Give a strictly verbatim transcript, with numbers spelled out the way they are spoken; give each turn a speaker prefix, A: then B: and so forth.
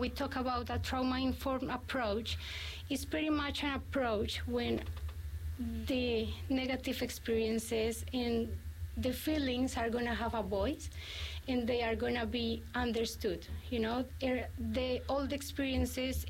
A: we talk about a trauma-informed approach, it's pretty much an approach when the negative experiences and the feelings are going to have a voice and they are going to be understood. You know, the all the experiences